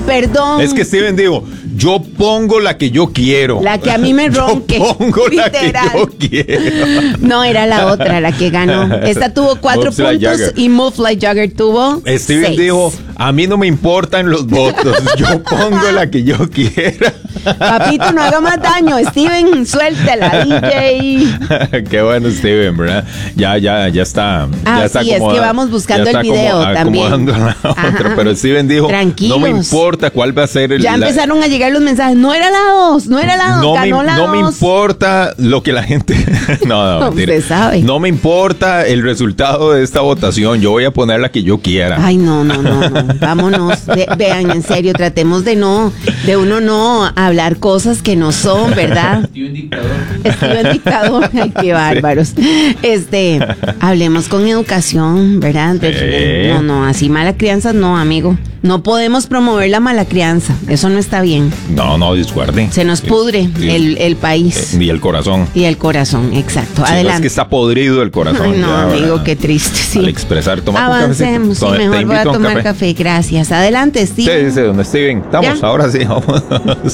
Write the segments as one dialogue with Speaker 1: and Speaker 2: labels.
Speaker 1: Ay, perdón.
Speaker 2: Es que Steven dijo, yo pongo la que yo quiero.
Speaker 1: La que a mí me ronque.
Speaker 2: Yo pongo
Speaker 1: literal.
Speaker 2: la que yo quiero.
Speaker 1: No, era la otra, la que ganó. Esta tuvo 4
Speaker 2: Move Like
Speaker 1: puntos
Speaker 2: Jagger.
Speaker 1: y Move Like Jagger tuvo
Speaker 2: Steven
Speaker 1: 6.
Speaker 2: dijo, a mí no me importan los votos, yo pongo la que yo quiera.
Speaker 1: Papito, no haga más daño. Steven, suéltela, DJ.
Speaker 2: Qué bueno, Steven, ¿verdad? Ya está. Ya está
Speaker 1: sí, es que vamos buscando el video también.
Speaker 2: Acomodando la otra, pero Steven dijo,
Speaker 1: tranquilos,
Speaker 2: no me importa cuál va a ser el...
Speaker 1: Ya empezaron a llegar los mensajes, no era la 2, ganó la 2.
Speaker 2: No me importa lo que la gente... no, mentira.
Speaker 1: Usted sabe.
Speaker 2: No me importa el resultado de esta votación, yo voy a poner la que yo quiera.
Speaker 1: Ay, no. Vámonos. Vean, en serio, tratemos de uno no hablar cosas que no son, ¿verdad? Steven Dictador. Ay, qué bárbaros. Hablemos con educación, ¿verdad? No, así mala crianza no, amigo. No podemos promover la mala crianza. Eso no está bien.
Speaker 2: No, discuerde.
Speaker 1: Se nos pudre el país.
Speaker 2: Y el corazón.
Speaker 1: Y el corazón, exacto.
Speaker 2: Sí,
Speaker 1: adelante.
Speaker 2: es que está podrido el corazón.
Speaker 1: Ay, no,
Speaker 2: ya,
Speaker 1: amigo,
Speaker 2: ¿verdad?
Speaker 1: qué triste, sí.
Speaker 2: Al expresar, toma
Speaker 1: avancemos, sí, mejor voy a tomar café. Gracias. Adelante, Steven.
Speaker 2: Sí, don Steven. Estamos,
Speaker 1: ¿ya?
Speaker 2: Ahora sí, vamos.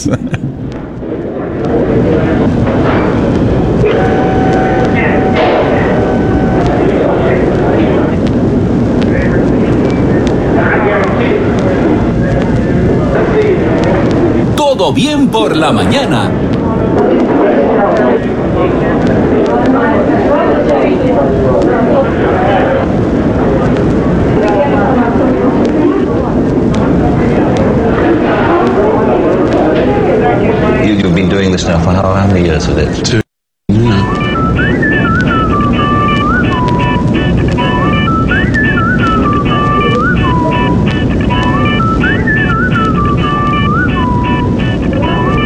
Speaker 3: Todo bien por la mañana.
Speaker 4: You've been doing this now for how many years with it?